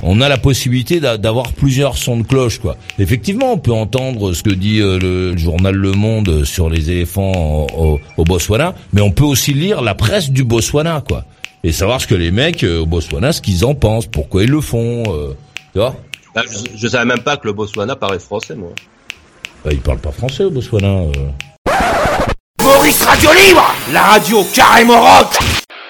on a la possibilité d'avoir plusieurs sons de cloche, quoi. Effectivement, on peut entendre ce que dit le journal Le Monde sur les éléphants au Botswana, mais on peut aussi lire la presse du Botswana, quoi, et savoir ce que les mecs au Botswana, ce qu'ils en pensent, pourquoi ils le font, tu vois. Bah, je savais même pas que le Botswana parlait français, moi. Bah, ils parlent pas français au Botswana. Maurice Radio Libre, la radio carrément rock.